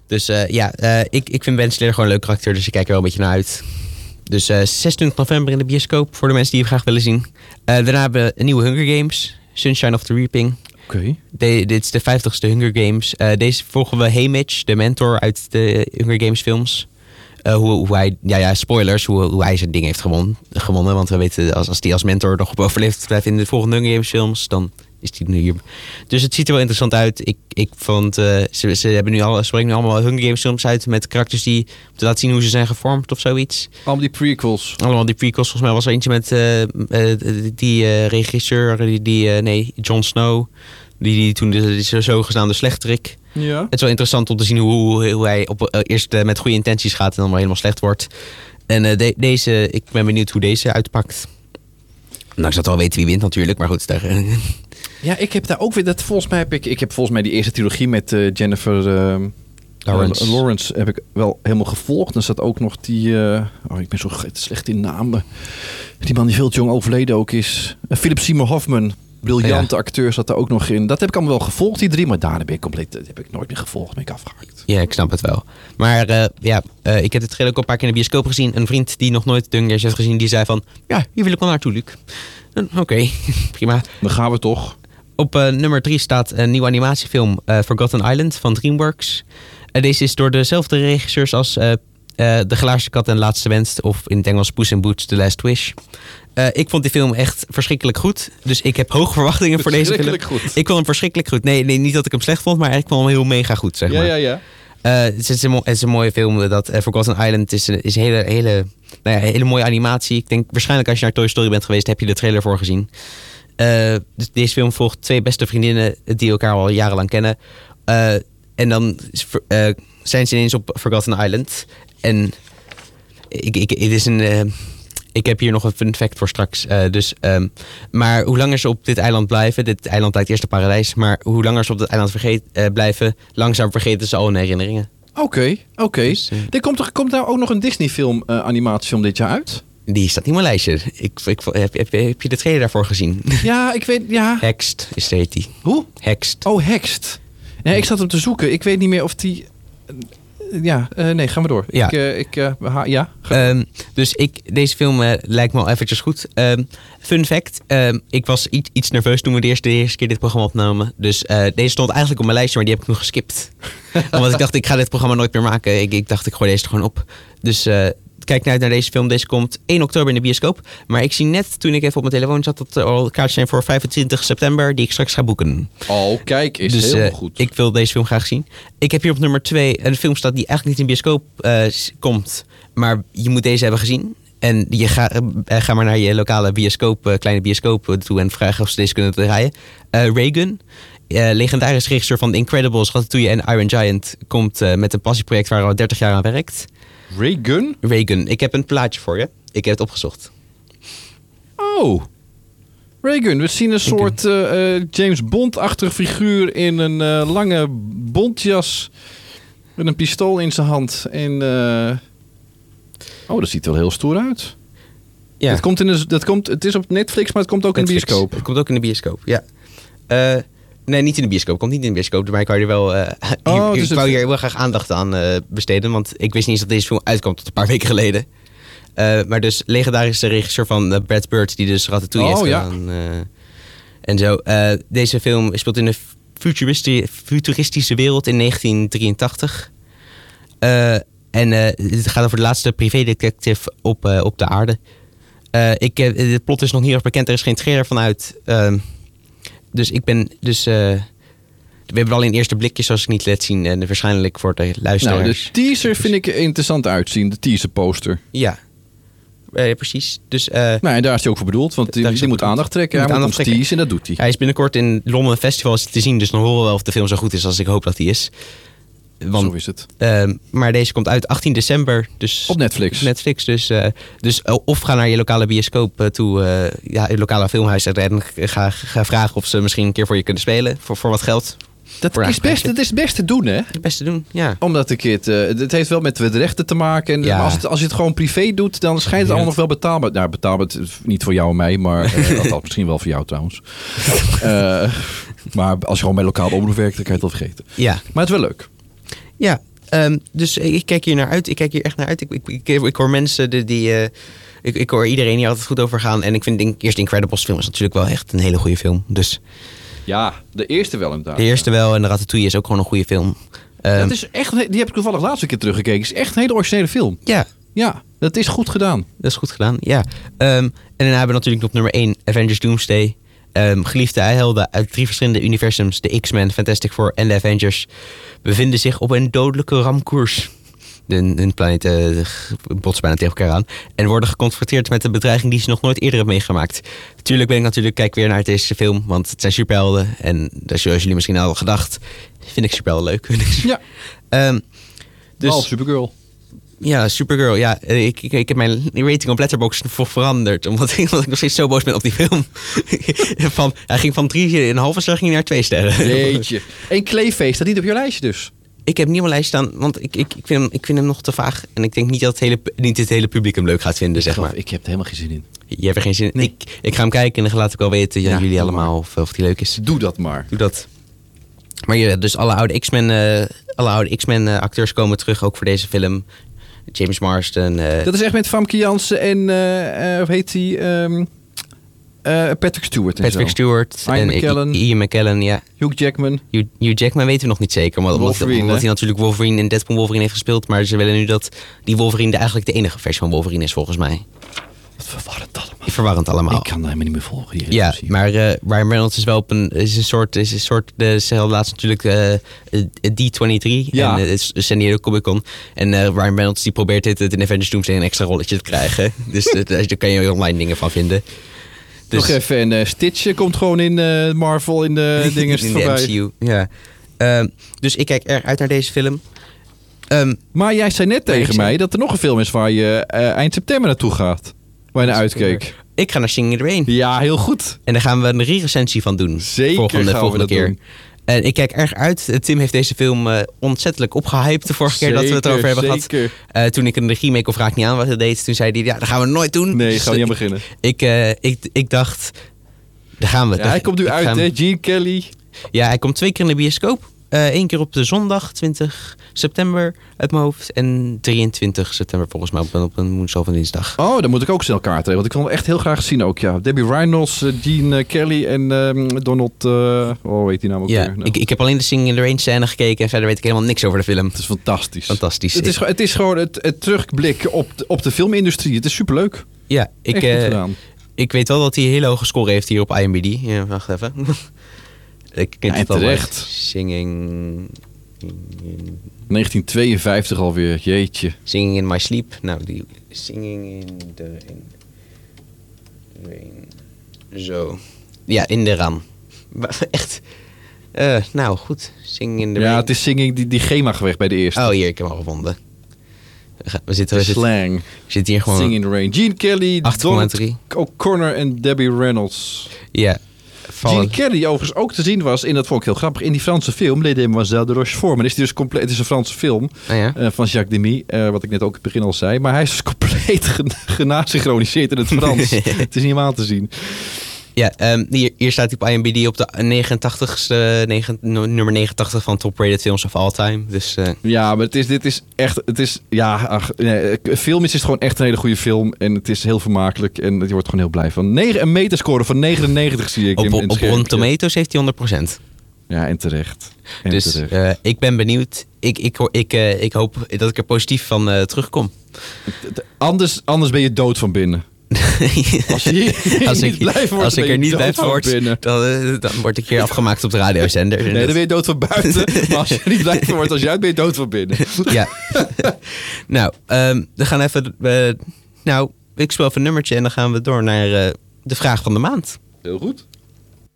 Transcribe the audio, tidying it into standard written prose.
Dus ik vind Ben Stiller gewoon een leuke acteur, dus ik kijk er wel een beetje naar uit. Dus 26 november in de bioscoop, voor de mensen die hem graag willen zien. Daarna hebben we een nieuwe Hunger Games, Sunshine of the Reaping. Oké. Dit is de 50ste Hunger Games. Deze volgen we Haymitch, de mentor uit de Hunger Games films. Hoe hij, spoilers, hoe hij zijn ding heeft gewonnen. Want we weten, als hij als mentor nog op overleefd blijft in de volgende Hunger Games films, dan is hij nu hier. Dus het ziet er wel interessant uit. Ik vond, ze brengen nu allemaal Hunger Games films uit met karakters die om te laten zien hoe ze zijn gevormd of zoiets. Allemaal die prequels. Volgens mij was er eentje met die regisseur, Jon Snow, die toen de zogenaamde slechterik. Ja. Het is wel interessant om te zien hoe hij eerst met goede intenties gaat en dan maar helemaal slecht wordt. En deze, ik ben benieuwd hoe deze uitpakt. Nou, ik zou wel weten wie wint natuurlijk, maar goed. Ja, ik heb daar ook weer, ik heb volgens mij die eerste trilogie met Jennifer Lawrence heb ik wel helemaal gevolgd. Dan staat ook nog die, ik ben zo slecht in namen. Die man die veel te jong overleden ook is. Philip Seymour Hoffman. Briljante acteur zat er ook nog in. Dat heb ik allemaal wel gevolgd, die 3. Maar daarna ben ik heb ik nooit meer gevolgd. Ben ik afgehaakt. Ja, ik snap het wel. Maar ik heb het trailer ook een paar keer in de bioscoop gezien. Een vriend die nog nooit Hunger Games heeft gezien, die zei van, ja, hier wil ik wel naartoe, Luc. Oké, prima. Dan gaan we toch. Op nummer 3 staat een nieuwe animatiefilm, Forgotten Island van DreamWorks. Deze is door dezelfde regisseurs als De Glazen Kat en Laatste Wens, of in het Engels Puss in Boots The Last Wish. Ik vond die film echt verschrikkelijk goed. Dus ik heb hoge verwachtingen voor deze film. Goed. Ik vond hem verschrikkelijk goed. Nee, niet dat ik hem slecht vond, maar ik vond hem heel mega goed, zeg maar. Ja. Het is een mooie film. Forgotten Island is een hele mooie animatie. Ik denk waarschijnlijk als je naar Toy Story bent geweest, heb je de trailer voor gezien. Dus deze film volgt 2 beste vriendinnen die elkaar al jarenlang kennen. En dan zijn ze ineens op Forgotten Island. En ik heb hier nog een fun fact voor straks. Maar hoe langer ze op dit eiland blijven... Dit eiland lijkt eerst een paradijs... maar hoe langer ze op dit eiland blijven... langzaam vergeten ze al hun herinneringen. Oké. Dus, Er komt daar ook nog een Disney-film, animatiefilm dit jaar uit? Die staat niet op mijn lijstje. Heb je de trailer daarvoor gezien? Ja, ik weet... Ja. Hexed heet die. Hoe? Hexed. Oh, Hexed. Nee, ik zat hem te zoeken. Ik weet niet meer of die... nee, gaan we door. Ja. Dus deze film lijkt me al eventjes goed. Fun fact, ik was iets nerveus toen we de eerste keer dit programma opnamen. Dus deze stond eigenlijk op mijn lijstje, maar die heb ik nog geskipt. Omdat ik dacht, ik ga dit programma nooit meer maken. Ik dacht, ik gooi deze er gewoon op. Dus kijk uit naar deze film. Deze komt 1 oktober in de bioscoop. Maar ik zie net, toen ik even op mijn telefoon zat, dat er al kaartjes zijn voor 25 september, die ik straks ga boeken. Oh, kijk, is dus, heel goed. Ik wil deze film graag zien. Ik heb hier op nummer 2 een film staat die eigenlijk niet in bioscoop komt. Maar je moet deze hebben gezien. En je ga maar naar je lokale bioscoop, kleine bioscoop toe en vragen of ze deze kunnen draaien. Reagan, legendarisch regisseur van The Incredibles, Ratatouille en Iron Giant, komt met een passieproject waar hij al 30 jaar aan werkt. Reagan. Ik heb een plaatje voor je. Ik heb het opgezocht. Oh. Reagan. We zien een soort James Bond-achtig figuur in een lange bontjas met een pistool in zijn hand. En dat ziet er wel heel stoer uit. Ja. Het is op Netflix, maar het komt ook in de bioscoop. Het komt ook in de bioscoop, ja. Nee, niet in de bioscoop. Komt niet in de bioscoop. Maar ik wou er wel. Ik wou hier heel graag aandacht aan besteden. Want ik wist niet eens dat deze film uitkwam tot een paar weken geleden. Maar dus legendarische regisseur van Brad Bird, die dus Ratatouille heeft gedaan. En zo. Deze film speelt in een futuristische wereld in 1983. En het gaat over de laatste privédetective op de aarde. Het plot is nog niet erg bekend. Er is geen trailer van uit. Dus ik ben... we hebben al in eerste blikjes zoals ik niet laat zien. En waarschijnlijk voor de luisteraars. Nou, de teaser vind ik interessant uitzien. De teaser poster. Ja. Precies. Dus, en daar is hij ook voor bedoeld. Want die moet aandacht trekken. Hij moet ons teasen en dat doet hij. Hij is binnenkort in Londen Festivals te zien. Dus dan horen we wel of de film zo goed is als ik hoop dat hij is. Zo is het. Maar deze komt uit 18 december. Dus op Netflix. Dus of ga naar je lokale bioscoop toe. Je lokale filmhuis. En ga vragen of ze misschien een keer voor je kunnen spelen. Voor wat geld. Dat is best te doen, hè? Het best te doen, ja. Omdat het heeft wel met rechten te maken. En als je het gewoon privé doet, dan schijnt het allemaal nog wel betaalbaar. Nou, betaalbaar niet voor jou en mij, maar dat misschien wel voor jou trouwens. Maar als je gewoon bij lokaal omroep werkt, dan kan je het wel vergeten. Ja. Maar het is wel leuk. Ja. Dus ik kijk hier naar uit. Ik kijk hier echt naar uit. Ik hoor mensen ik hoor iedereen hier altijd goed over gaan. En ik vind eerst de Incredibles film is natuurlijk wel echt een hele goede film. Dus ja, de eerste wel inderdaad. De eerste wel en de Ratatouille is ook gewoon een goede film. Dat is echt, die heb ik toevallig laatst een keer teruggekeken. Het is echt een hele originele film. Ja. Ja, dat is goed gedaan. Dat is goed gedaan, ja. En daarna hebben we natuurlijk op nummer 1 Avengers Doomsday. Geliefde helden uit 3 verschillende universums. De X-Men, Fantastic Four en de Avengers bevinden zich op een dodelijke ramkoers. Hun planeten botsen bijna tegen elkaar aan. En worden geconfronteerd met een bedreiging die ze nog nooit eerder hebben meegemaakt. Kijk weer naar deze film, want het zijn superhelden. En zoals jullie misschien al gedacht, vind ik superhelden leuk. Ja. Dus Supergirl. Ja, Supergirl. Ja, ik heb mijn rating op Letterboxd veranderd. Omdat ik nog steeds zo boos ben op die film. Hij ging van 3,5 ster naar 2 sterren. Jeetje. En Clayface staat niet op je lijstje dus? Ik heb niet op mijn lijst staan, want ik vind hem nog te vaag. En ik denk niet dat het hele publiek hem leuk gaat vinden, zeg maar. Ik heb er helemaal geen zin in. Je hebt er geen zin in? Nee. Ik ga hem kijken en dan laat ik wel weten jullie allemaal of die leuk is. Doe dat maar. Doe dat. Maar ja, dus alle oude X-Men acteurs komen terug, ook voor deze film. James Marsden. Dat is echt met Famke Janssen en hoe heet die? Patrick Stewart. Patrick Stewart en Ian McKellen, ja. Hugh Jackman. Hugh Jackman weten we nog niet zeker. Omdat hij natuurlijk Wolverine in Deadpool Wolverine heeft gespeeld. Maar ze willen nu dat die Wolverine eigenlijk de enige versie van Wolverine is, volgens mij. Wat verwarrend allemaal. Ik kan dat helemaal niet meer volgen. Ja, maar Ryan Reynolds is wel is een soort ze hadden laatst natuurlijk D23 ja. En San Diego Comic-Con. En Ryan Reynolds die probeert het in Avengers Doomsday een extra rolletje te krijgen. Dus daar kan je online dingen van vinden. Dus, nog even, en Stitch komt gewoon in Marvel in de dingen in de MCU, ja. Dus ik kijk erg uit naar deze film. Maar jij zei net tegen mij dat er nog een film is waar je eind september naartoe gaat. Waar je naar uitkeek. Ik ga naar Singing in the Rain. Ja, heel goed. En daar gaan we een re-recensie van doen. Zeker volgende keer. Doen. En ik kijk erg uit. Tim heeft deze film ontzettelijk opgehyped de vorige keer dat we het over hebben gehad. Toen ik een remake of Raak niet aan wat deed, toen zei hij, ja, dat gaan we nooit doen. Nee, gaan we niet aan beginnen. Ik dacht, daar gaan we. Ja, hij komt nu uit, hè? Gene Kelly. Ja, hij komt 2 keer in de bioscoop. 1 keer op de zondag, 20 september uit mijn hoofd. En 23 september volgens mij op een woensdag of een dinsdag. Oh, dan moet ik ook snel kaart hebben. Want ik wil hem echt heel graag zien ook, ja. Debbie Reynolds, Gene Kelly en Donald... weet die naam ook weer? Nou. Ik heb alleen de Singing in the Rain scène gekeken. En verder weet ik helemaal niks over de film. Het is fantastisch. Fantastisch. Het is gewoon het terugblik op de filmindustrie. Het is superleuk. Ja, ik weet wel dat hij een hele hoge score heeft hier op IMDb. Ja, wacht even. Ik ken het al terecht. Singing in 1952 alweer, jeetje. Singing in My Sleep. Nou, die Singing in the Rain. Zo. Ja, in de ram. Echt. Nou, goed. Singing in the Rain. Ja, het is Singing die Gema geweest bij de eerste. Oh, hier, ik heb hem al gevonden. We zitten hier gewoon... Singing in the Rain. Gene Kelly, Donald O'Connor en Debbie Reynolds. Ja. Gene Kelly overigens ook te zien was, in dat vond ik heel grappig, in die Franse film Les Demoiselles de Rochefort. Maar is die dus compleet, het is een Franse film van Jacques Demy, wat ik net ook in het begin al zei. Maar hij is dus compleet genasynchroniseerd in het Frans. Het is niet aan te zien. Ja, hier staat hij op IMDb op de nummer 89 van Top Rated Films of All Time. Dus, ja, maar dit is echt... Film is gewoon echt een hele goede film. En het is heel vermakelijk. En je wordt gewoon heel blij van. Een meterscore van 99 zie ik. Op Rotten Tomatoes heeft hij 100%. Ja, en terecht. Ik ben benieuwd. Ik hoop dat ik er positief van terugkom. Anders ben je dood van binnen. Als ik er niet bij word, dan word ik hier afgemaakt op de radiozender. Nee, dan ben je dood van buiten. Maar als je er niet blij van wordt als je uit, ben je dood van binnen. Ja. Nou, we gaan even... ik speel even een nummertje en dan gaan we door naar de vraag van de maand. Heel goed.